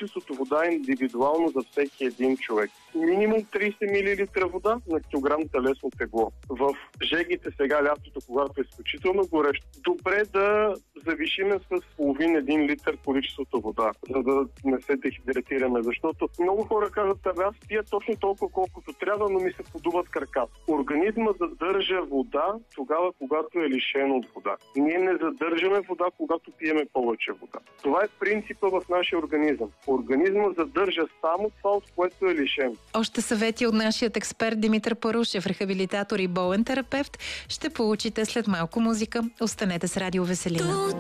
количеството вода е индивидуално за всеки един човек. Минимум 30 мл вода на килограм телесно тегло. В жегите сега лятото, когато е изключително горещо, добре да завишиме с половин-1 литър количеството вода, за да не се дехидратираме, защото много хора казват, аз пия точно толкова колкото трябва, но ми се подуват краката. Организмът задържа вода тогава, когато е лишен от вода. Ние не задържаме вода, когато пиеме повече вода. Това е принципа в нашия организъм. Организмът задържа само това, от което е лишен. Още съвети от нашият експерт Димитър Парушев, рехабилитатор и болен терапевт, ще получите след малко музика. Останете с Радио Веселина.